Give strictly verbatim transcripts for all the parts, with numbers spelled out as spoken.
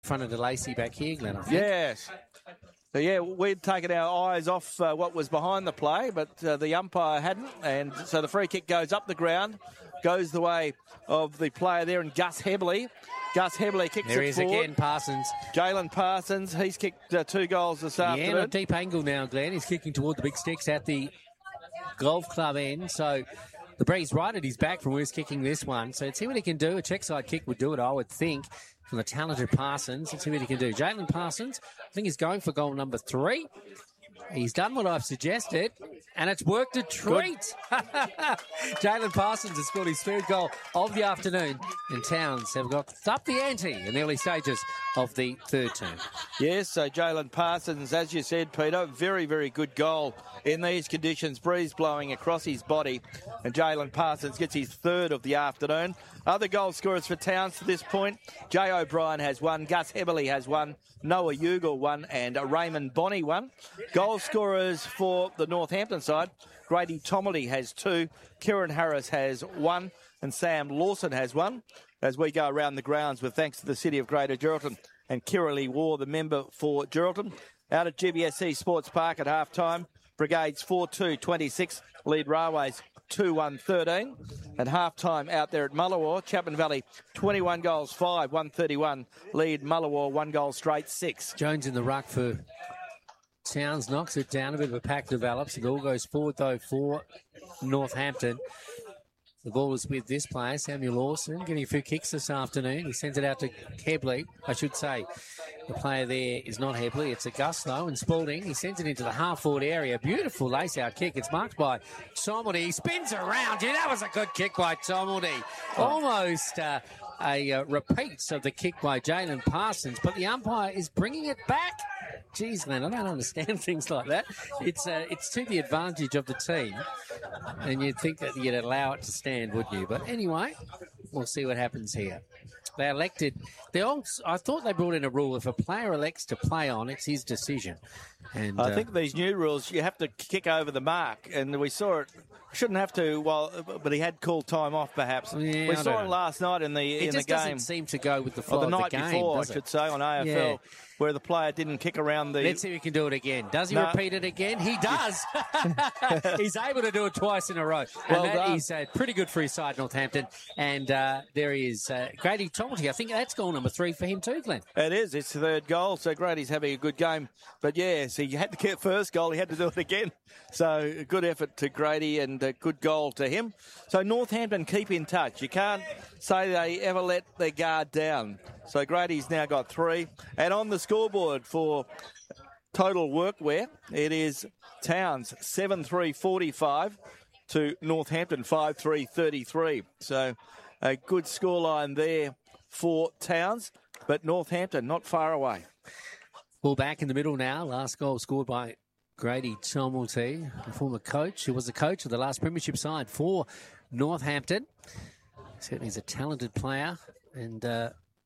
front of the Lacey back here, Glenn, I think. Yes. So, yeah, we'd taken our eyes off uh, what was behind the play, but uh, the umpire hadn't. And so the free kick goes up the ground, goes the way of the player there, and Gus Hebley. Gus Hebley kicks there it he is forward. again, Parsons. Jalen Parsons, he's kicked uh, two goals this afternoon. Yeah, on a deep angle now, Glenn. He's kicking toward the big sticks at the golf club end. So the breeze right at his back from where he's kicking this one. So let's see what he can do. A check side kick would do it, I would think, from the talented Parsons. Let's see what he can do. Jalen Parsons, I think he's going for goal number three. He's done what I've suggested, and it's worked a treat. Jalen Parsons has scored his third goal of the afternoon, and Towns have got up the ante in the early stages of the third term. Yes, so Jalen Parsons, as you said, Peter, very, very good goal in these conditions. Breeze blowing across his body, and Jalen Parsons gets his third of the afternoon. Other goal scorers for Towns to this point, Jay O'Brien has one, Gus Heberley has one, Noah Ugle one, and Raymond Bonney one. Goal scorers for the Northampton side, Grady Tomelty has two, Kieran Harris has one, and Sam Lawson has one. As we go around the grounds with thanks to the City of Greater Geraldton and Kiralee War, the member for Geraldton. Out at G B S C Sports Park at half-time, Brigades four two twenty-six, lead Railways two one thirteen. At half-time out there at Mullawar, Chapman Valley twenty-one goals five, one thirty-one, lead Mullawar one goal straight six. Jones in the ruck for Towns, knocks it down, a bit of a pack develops. The ball goes forward though for Northampton. The ball is with this player, Samuel Lawson, getting a few kicks this afternoon. He sends it out to Hebley, I should say. The player there is not Hebley, it's a Gus, though, and Spalding. He sends it into the half-forward area. Beautiful lace-out kick. It's marked by Tomelty. He spins around. Yeah, that was a good kick by Tomelty. Almost uh, a uh, repeat of the kick by Jalen Parsons, but the umpire is bringing it back. Geez, man, I don't understand things like that. It's uh, it's to the advantage of the team, and you'd think that you'd allow it to stand, wouldn't you? But anyway, we'll see what happens here. They elected, they all, I thought they brought in a rule, if a player elects to play on, it's his decision. And I uh, think these new rules, you have to kick over the mark, and we saw it. Shouldn't have to, well, but he had called time off, perhaps. Yeah, we I saw don't it know. last night in the it in the just game. doesn't seem to go with the flow or the of the night game, before, I does should it? say, on A F L, Yeah. where the player didn't kick around the... Let's see if he can do it again. Does he No. repeat it again? He does. He's able to do it twice in a row. Well and that done. is uh, pretty good for his side, Northampton. And uh, there he is, uh, Grady Tomelty. I think that's goal number three for him too, Glenn. It is. It's the third goal, so Grady's having a good game. But, yeah, so you had to get first goal. He had to do it again. So, a good effort to Grady and a good goal to him. So, Northampton keep in touch. You can't say they ever let their guard down. So, Grady's now got three. And on the scoreboard for Total Workwear, it is Towns seven three forty-five to Northampton five three thirty-three. So, a good scoreline there for Towns. But Northampton not far away. Ball back in the middle now. Last goal scored by Grady Tomelty, the former coach, who was the coach of the last premiership side for Northampton. Certainly is a talented player, and uh,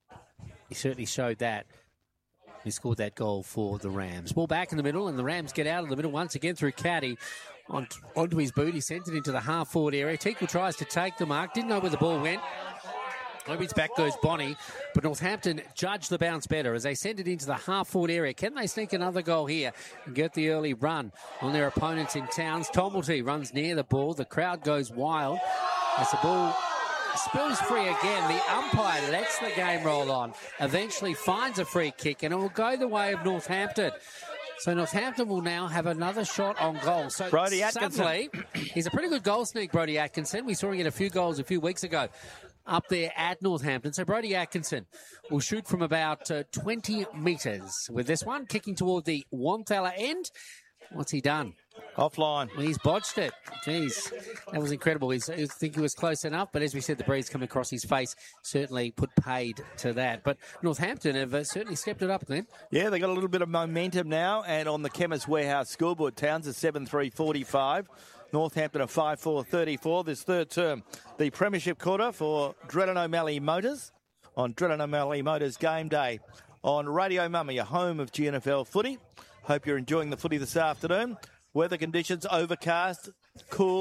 he certainly showed that. He scored that goal for the Rams. Ball back in the middle, and the Rams get out of the middle once again through Caddy. On, onto his boot, he sent it into the half-forward area. Teakle tries to take the mark, didn't know where the ball went. Over his back goes Bonney, but Northampton judged the bounce better as they send it into the half-forward area. Can they sneak another goal here and get the early run on their opponents in Towns? Tomelty runs near the ball. The crowd goes wild as the ball spills free again. The umpire lets the game roll on, eventually finds a free kick, and it will go the way of Northampton. So Northampton will now have another shot on goal. So Brody Atkinson. suddenly, he's a pretty good goal sneak, Brody Atkinson. We saw him get a few goals a few weeks ago up there at Northampton. So Brody Atkinson will shoot from about uh, twenty metres with this one, kicking toward the Wanthala end. What's he done? Offline. Well, he's botched it. Jeez, that was incredible. He's, I think he was close enough, but as we said, the breeze coming across his face certainly put paid to that. But Northampton have uh, certainly stepped it up, Glenn. Yeah, they got a little bit of momentum now, and on the Chemist Warehouse scoreboard, Towns is seven three forty-five. Northampton are five four thirty-four. This third term, the premiership quarter for Dredden O'Malley Motors on Dredden O'Malley Motors Game Day on Radio Mummy, a home of G N F L footy. Hope you're enjoying the footy this afternoon. Weather conditions overcast, cool,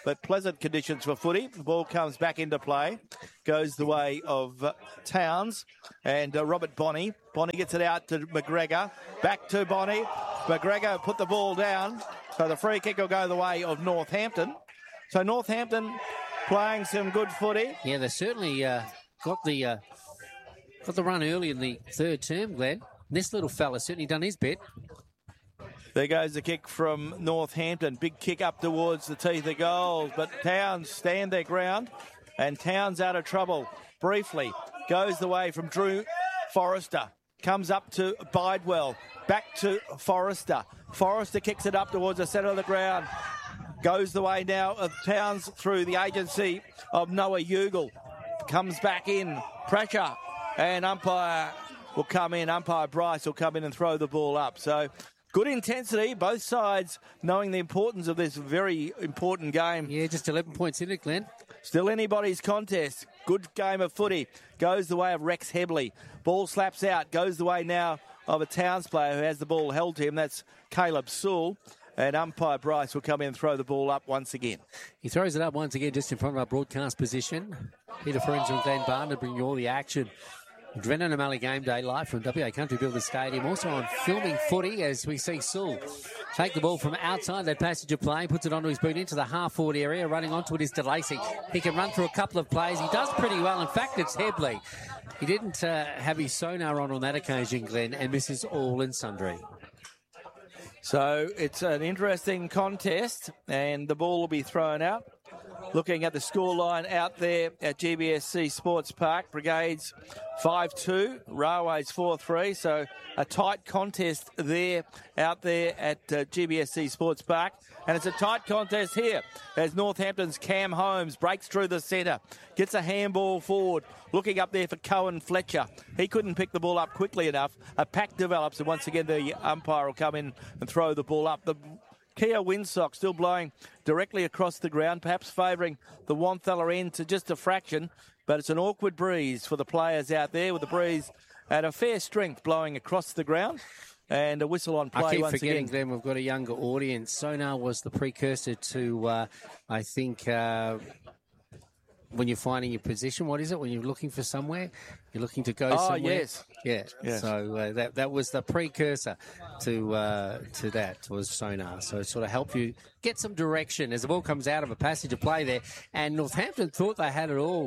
but pleasant conditions for footy. The ball comes back into play, goes the way of uh, Towns and uh, Robert Bonney. Bonney gets it out to McGregor, back to Bonney. McGregor put the ball down, so the free kick will go the way of Northampton. So Northampton playing some good footy. Yeah, they certainly uh, got the uh, got the run early in the third term, Glenn. This little fella certainly done his bit. There goes the kick from Northampton. Big kick up towards the teeth of goals, but Towns stand their ground, and Towns out of trouble briefly. Goes the way from Drew Forrester. Comes up to Bidewell. Back to Forrester. Forrester kicks it up towards the centre of the ground. Goes the way now of Towns through the agency of Noah Ugle. Comes back in. Pressure. And umpire will come in. Umpire Bryce will come in and throw the ball up. So good intensity. Both sides knowing the importance of this very important game. Yeah, just eleven points in it, Glenn. Still anybody's contest. Good game of footy. Goes the way of Rex Hebley. Ball slaps out. Goes the way now of a Towns player who has the ball held to him. That's Caleb Sewell. And umpire Bryce will come in and throw the ball up once again. He throws it up once again just in front of our broadcast position. Peter Friends and Glenn Barton bring you all the action. Drennan O'Malley Game Day live from W A Country Builders Stadium. Also on filming footy as we see Sewell take the ball from outside that passage of play, puts it onto his boot into the half-forward area. Running onto it is DeLacy. He can run through a couple of plays. He does pretty well. In fact, it's Hebley. He didn't uh, have his sonar on on that occasion, Glenn, and misses all and sundry. So it's an interesting contest, and the ball will be thrown out. Looking at the scoreline out there at G B S C Sports Park, Brigades five two, Railways four three. So a tight contest there out there at uh, G B S C Sports Park. And it's a tight contest here as Northampton's Cam Holmes breaks through the centre, gets a handball forward, looking up there for Cohen Fletcher. He couldn't pick the ball up quickly enough. A pack develops, and once again the umpire will come in and throw the ball up. The Kia windsock still blowing directly across the ground, perhaps favouring the Wanthella end to just a fraction, but it's an awkward breeze for the players out there with the breeze at a fair strength blowing across the ground. And a whistle on play I keep once forgetting, again. Glenn, we've got a younger audience. Sonar was the precursor to, uh, I think, uh, when you're finding your position, what is it? When you're looking for somewhere, you're looking to go oh, somewhere. yes, yeah. yes. So uh, that that was the precursor to uh, to that was sonar. So it sort of helped you get some direction as the ball comes out of a passage of play there. And Northampton thought they had it all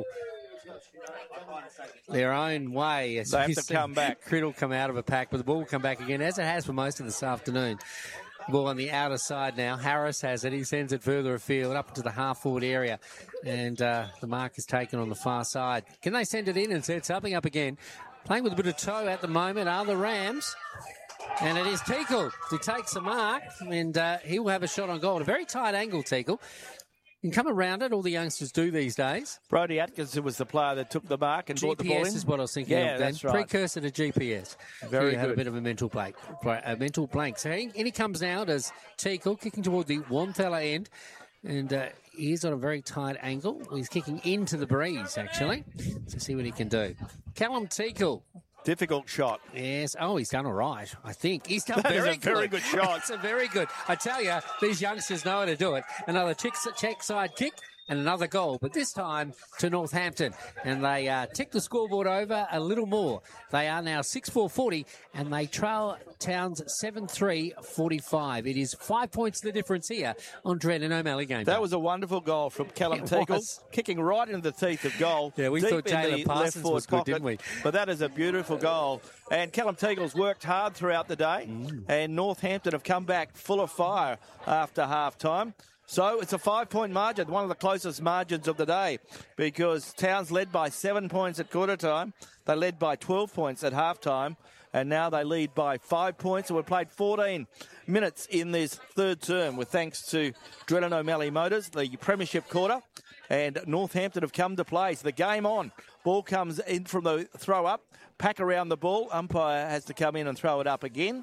their own way. As they have you to see, come back. Crit will come out of a pack, but the ball will come back again, as it has for most of this afternoon. Ball on the outer side now. Harris has it. He sends it further afield up to the half-forward area. And uh, the mark is taken on the far side. Can they send it in and set something up again? Playing with a bit of toe at the moment are the Rams. And it is Teakle who takes the mark. And uh, he will have a shot on goal. A very tight angle, Teakle. You can come around it. All the youngsters do these days. Brodie Atkinson was the player that took the mark and brought the ball in. G P S is what I was thinking yeah, of. That's right. Precursor to G P S. Very he good. had a bit of a mental blank. A mental blank. So he, and he comes out as Teakle kicking toward the Wanthella end. And uh, he's on a very tight angle. He's kicking into the breeze, actually, to see what he can do. Callum Teakle. Difficult shot. Yes. Oh, he's done all right, I think. He's done That is very a good. very good shot. It's a very good. I tell you, these youngsters know how to do it. Another check, check side kick. And another goal, but this time to Northampton. And they uh, tick the scoreboard over a little more. They are now six four forty, and they trail Towns seven three forty-five. It is five points the difference here on Drennan O'Malley Game Day. That was a wonderful goal from Callum Teakle, kicking right into the teeth of goal. Yeah, we deep thought Jalen Parsons was good, pocket, didn't we? But that is a beautiful goal. And Callum Teagle's worked hard throughout the day, mm. and Northampton have come back full of fire after half-time. So it's a five-point margin, one of the closest margins of the day, because Towns led by seven points at quarter time. They led by twelve points at half-time, and now they lead by five points. And we've played fourteen minutes in this third term, with thanks to Drennan O'Malley Motors, the premiership quarter, and Northampton have come to play. So the game on. Ball comes in from the throw-up, pack around the ball. Umpire has to come in and throw it up again.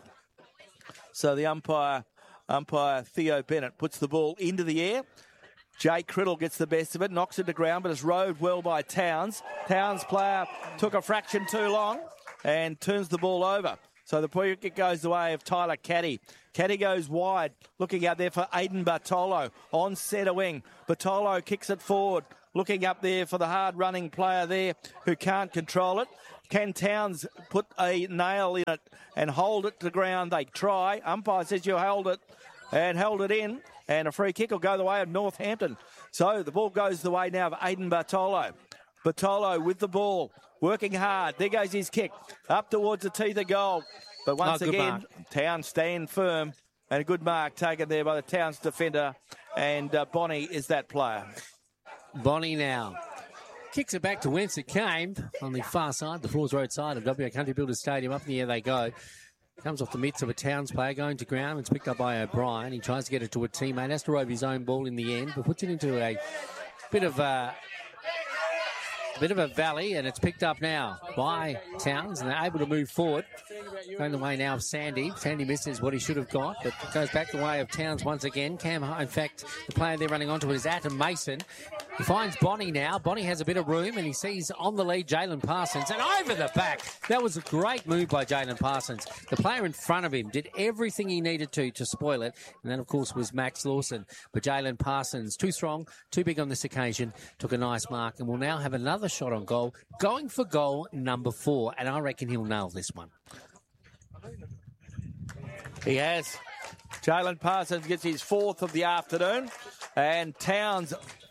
So the umpire... Umpire Theo Bennett puts the ball into the air. Jake Criddle gets the best of it, knocks it to ground, but it's rowed well by Towns. Towns player took a fraction too long and turns the ball over. So the free kick goes the way of Tyler Caddy. Caddy goes wide, looking out there for Aiden Bartolo on centre wing. Bartolo kicks it forward, looking up there for the hard-running player there who can't control it. Can Towns put a nail in it and hold it to ground? They try. Umpire says you held it and held it in. And a free kick will go the way of Northampton. So the ball goes the way now of Aiden Bartolo. Bartolo with the ball, working hard. There goes his kick up towards the teeth of goal. But once oh, again, mark. Towns stand firm. And a good mark taken there by the Towns defender. And uh, Bonnie is that player. Bonnie now kicks it back to whence it came on the far side, the Floors Road side of W A Country Builders Stadium. Up in the air they go. Comes off the mitts of a Towns player, going to ground. It's picked up by O'Brien. He tries to get it to a teammate. Has to rove his own ball in the end, but puts it into a bit of a, a bit of a valley, and it's picked up now by Towns, and they're able to move forward. Going the way now of Sandy. Sandy misses what he should have got, but goes back the way of Towns once again. Cam, in fact, the player they're running onto is Atom Mason. He finds Bonnie now. Bonnie has a bit of room, and he sees on the lead Jalen Parsons. And over the back. That was a great move by Jalen Parsons. The player in front of him did everything he needed to to spoil it. And that, of course, was Max Lawson. But Jalen Parsons, too strong, too big on this occasion, took a nice mark. And will now have another shot on goal, going for goal number four. And I reckon he'll nail this one. He has. Jalen Parsons gets his fourth of the afternoon. And Towns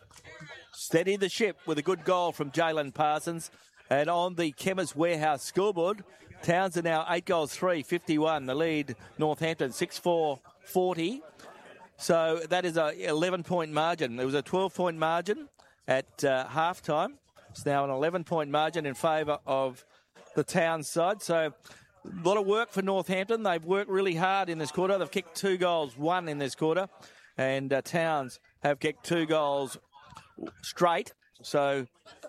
steady the ship with a good goal from Jalen Parsons. And on the Chemist Warehouse scoreboard, Towns are now eight goals, three, fifty-one. The lead, Northampton, six four, forty. So that is a eleven-point margin. There was a twelve-point margin at uh, halftime. It's now an eleven-point margin in favour of the Towns side. So a lot of work for Northampton. They've worked really hard in this quarter. They've kicked two goals, one in this quarter. And uh, Towns have kicked two goals straight. So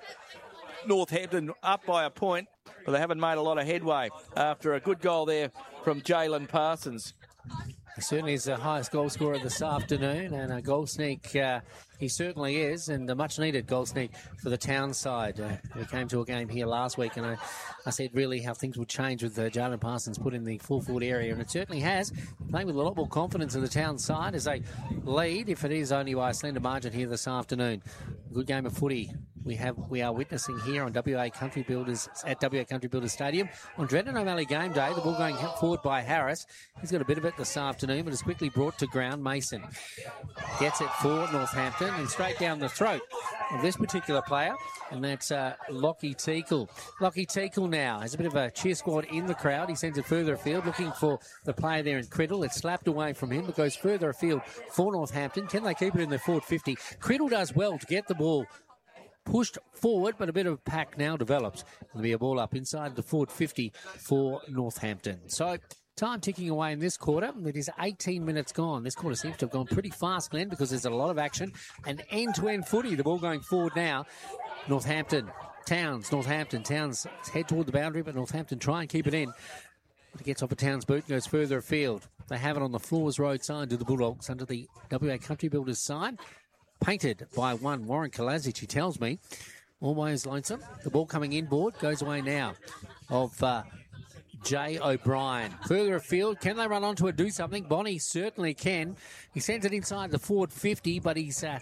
Northampton up by a point, but they haven't made a lot of headway after a good goal there from Jalen Parsons. He certainly is the highest goal scorer this afternoon, and a goal sneak uh, he certainly is, and a much-needed goal sneak for the town side. Uh, we came to a game here last week, and I, I said really how things would change with uh, Jalen Parsons put in the full-forward area, and it certainly has. Playing with a lot more confidence of the town side as they lead, if it is only by a slender margin here this afternoon. Good game of footy we have we are witnessing here on W A Country Builders at W A Country Builders Stadium on Dredden O'Malley game day. The ball going forward by Harris. He's got a bit of it this afternoon, but it's quickly brought to ground. Mason gets it for Northampton and straight down the throat of this particular player, and that's uh, Lockie Teakle. Lockie Teakle now has a bit of a cheer squad in the crowd. He sends it further afield, looking for the player there in Criddle. It's slapped away from him, but goes further afield for Northampton. Can they keep it in their forward fifty? Criddle does well to get the ball pushed forward, but a bit of pack now develops. There'll be a ball up inside the forward fifty for Northampton. So time ticking away in this quarter. It is eighteen minutes gone. This quarter seems to have gone pretty fast, Glenn, because there's a lot of action and end-to-end footy. The ball going forward now. Northampton, Towns, Northampton, Towns head toward the boundary, but Northampton try and keep it in. But it gets off a Towns boot and goes further afield. They have it on the Floors Road side to the Bulldogs under the W A Country Builders side. Painted by one Warren Kalazic, he tells me. Always lonesome. The ball coming inboard goes away now of uh, Jay O'Brien. Further afield, can they run onto it, do something? Bonnie certainly can. He sends it inside the forward fifty, but he's... Uh,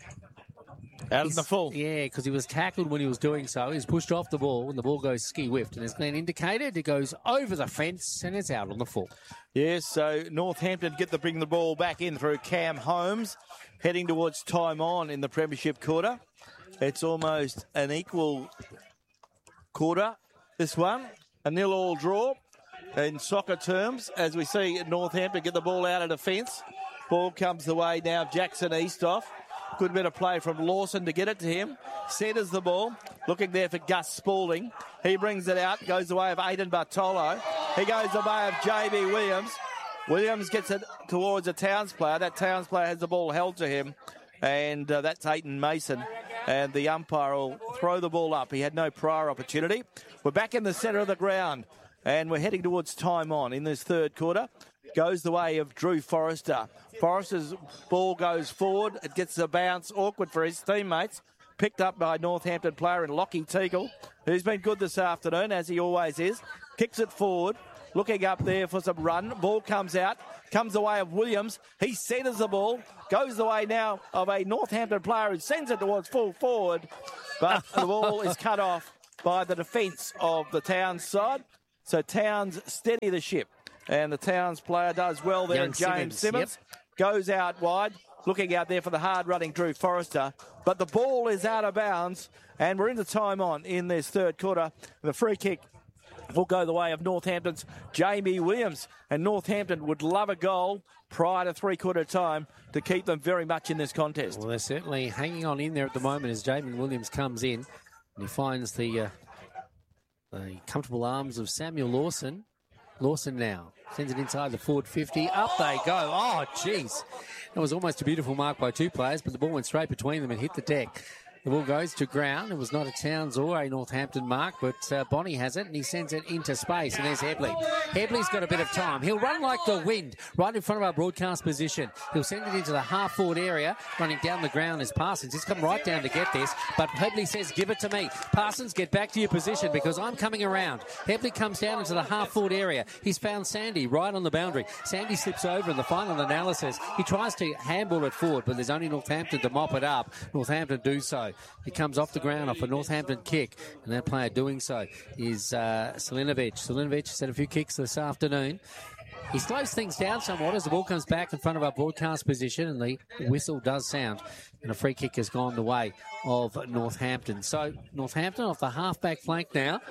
Out of the full. Yeah, because he was tackled when he was doing so. He's pushed off the ball, and the ball goes ski-whiffed. And as Glenn indicated, it goes over the fence, and it's out on the full. Yes, so Northampton get to bring the ball back in through Cam Holmes, heading towards time on in the Premiership quarter. It's almost an equal quarter, this one. A nil-all draw in soccer terms, as we see Northampton get the ball out of defence. Ball comes the way now of Jackson Eastoff. Good bit of play from Lawson to get it to him. Centres the ball, looking there for Gus Spaulding. He brings it out, goes the way of Aiden Bartolo. He goes the way of J B Williams. Williams gets it towards a Towns player. That Towns player has the ball held to him, and uh, that's Aiton Mason. And the umpire will throw the ball up. He had no prior opportunity. We're back in the centre of the ground, and we're heading towards time on in this third quarter. Goes the way of Drew Forrester. Forrester's ball goes forward. It gets a bounce, awkward for his teammates. Picked up by Northampton player in Lockie Teakle, who's been good this afternoon, as he always is. Kicks it forward. looking up there for some run. Ball comes out, comes the way of Williams. He centres the ball, goes the way now of a Northampton player who sends it towards full forward, but the ball is cut off by the defence of the Towns side. So Towns steady the ship, and the Towns player does well there. Young James Simmons, Simmons yep. goes out wide, looking out there for the hard-running Drew Forrester, but the ball is out of bounds, and we're into time on in this third quarter. The free kick will go the way of Northampton's Jamie Williams, and Northampton would love a goal prior to three-quarter time to keep them very much in this contest. Well, they're certainly hanging on in there at the moment as Jamie Williams comes in, and he finds the, uh, the comfortable arms of Samuel Lawson. Lawson now sends it inside the forward fifty. Up they go. Oh, jeez. That was almost a beautiful mark by two players, but the ball went straight between them and hit the deck. The ball goes to ground. It was not a Towns or a Northampton mark, but uh, Bonnie has it, and he sends it into space. And there's Hebley. Hebley's got a bit of time. He'll run like the wind right in front of our broadcast position. He'll send it into the half-forward area, running down the ground as Parsons. He's come right down to get this, but Hebley says, give it to me. Parsons, get back to your position because I'm coming around. Hebley comes down into the half-forward area. He's found Sandy right on the boundary. Sandy slips over in the final analysis. He tries to handball it forward, but there's only Northampton to mop it up. Northampton do so. He comes off the ground off a Northampton kick, and that player doing so is uh, Selinovic. Selinovic has had a few kicks this afternoon. He slows things down somewhat as the ball comes back in front of our broadcast position, and the whistle does sound, and a free kick has gone the way of Northampton. So Northampton off the half-back flank now.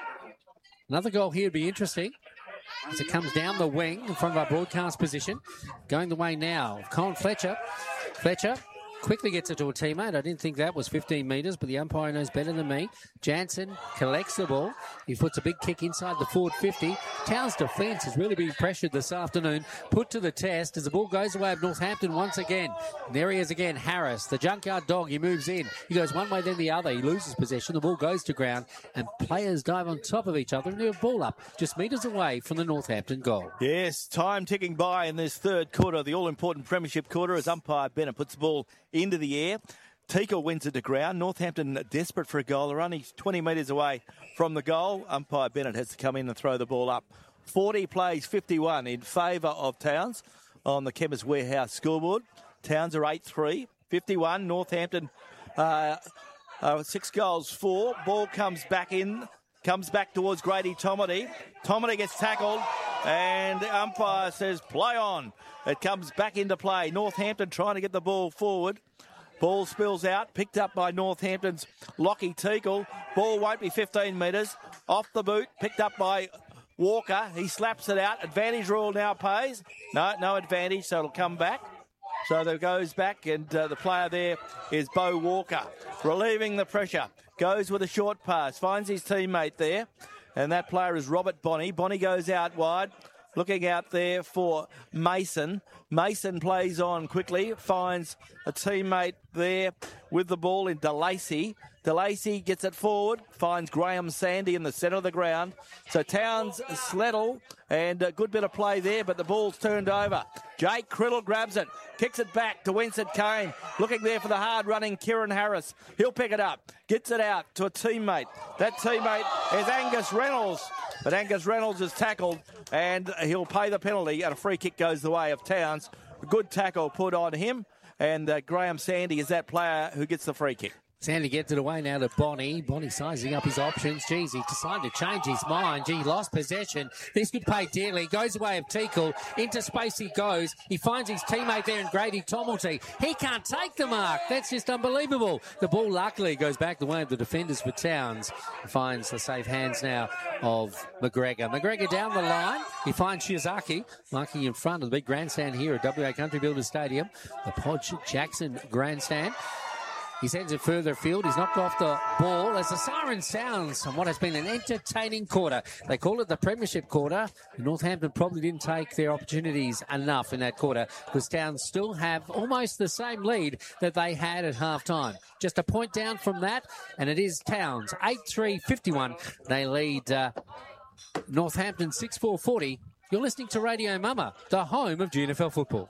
Another goal here would be interesting as it comes down the wing in front of our broadcast position. Going the way now of Colin Fletcher. Fletcher quickly gets it to a teammate. I didn't think that was fifteen metres, but the umpire knows better than me. Jansen collects the ball. He puts a big kick inside the forward fifty. Towns' defence has really been pressured this afternoon. Put to the test as the ball goes away of Northampton once again. And there he is again, Harris, the junkyard dog. He moves in. He goes one way, then the other. He loses possession. The ball goes to ground, and players dive on top of each other and do a ball up just metres away from the Northampton goal. Yes, time ticking by in this third quarter, the all-important premiership quarter, as umpire Bennett puts the ball into the air. Tickle wins it to ground. Northampton desperate for a goal. They're only twenty metres away from the goal. Umpire Bennett has to come in and throw the ball up. forty plays fifty-one in favour of Towns on the Chemist Warehouse scoreboard. Towns are eight three. fifty-one. Northampton uh, uh, six goals, four. Ball comes back in. Comes back towards Grady Tomedy. Tomedy gets tackled, and the umpire says, play on. It comes back into play. Northampton trying to get the ball forward. Ball spills out, picked up by Northampton's Lockie Teagle. Ball won't be fifteen metres. Off the boot, picked up by Walker. He slaps it out. Advantage rule now pays. No, no advantage, so it'll come back. So that goes back, and uh, the player there is Bo Walker. Relieving the pressure. Goes with a short pass. Finds his teammate there. And that player is Robert Bonnie. Bonnie goes out wide. Looking out there for Mason. Mason plays on quickly. Finds a teammate there with the ball in DeLacy. DeLacy gets it forward. Finds Graham Sandy in the centre of the ground. So Towns, Slettle, and a good bit of play there, but the ball's turned over. Jake Criddle grabs it. Kicks it back to Winston Kane. Looking there for the hard-running Kieran Harris. He'll pick it up. Gets it out to a teammate. That teammate is Angus Reynolds. But Angus Reynolds is tackled, and he'll pay the penalty, and a free kick goes the way of Towns. A good tackle put on him, and uh, Graham Sandy is that player who gets the free kick. Sandy gets it away now to Bonnie. Bonnie sizing up his options. Geez, he decided to change his mind. Gee, he lost possession. This could pay dearly. Goes away of Teakle. Into space he goes. He finds his teammate there in Grady Tommelty. He can't take the mark. That's just unbelievable. The ball luckily goes back the way of the defenders for Towns. Finds the safe hands now of McGregor. McGregor down the line. He finds Shiozaki marking in front of the big grandstand here at W A Country Builders Stadium. The Podge Jackson grandstand. He sends it further afield. He's knocked off the ball as the siren sounds on what has been an entertaining quarter. They call it the Premiership quarter. Northampton probably didn't take their opportunities enough in that quarter because Towns still have almost the same lead that they had at half-time. Just a point down from that, and it is Towns, eight three fifty-one. They lead uh, Northampton six four forty. You're listening to Radio Mama, the home of G N F L football.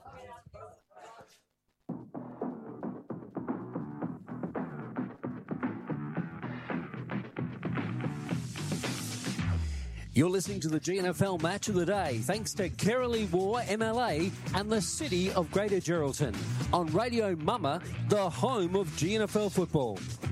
You're listening to the G N F L Match of the Day, thanks to Kerrily War M L A and the City of Greater Geraldton on Radio Mama, the home of G N F L football.